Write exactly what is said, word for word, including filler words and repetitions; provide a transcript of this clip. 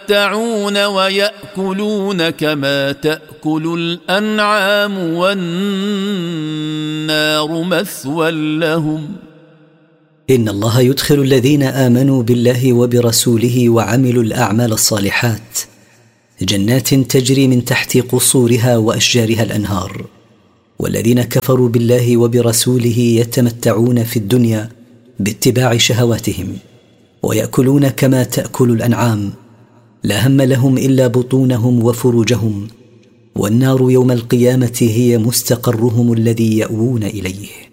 يتمتعون ويأكلون كما تأكل الأنعام والنار مثوى لهم. إن الله يدخل الذين آمنوا بالله وبرسوله وعملوا الأعمال الصالحات جنات تجري من تحت قصورها وأشجارها الأنهار، والذين كفروا بالله وبرسوله يتمتعون في الدنيا باتباع شهواتهم ويأكلون كما تأكل الأنعام، لا هم لهم إلا بطونهم وفروجهم، والنار يوم القيامة هي مستقرهم الذي يأوون إليه.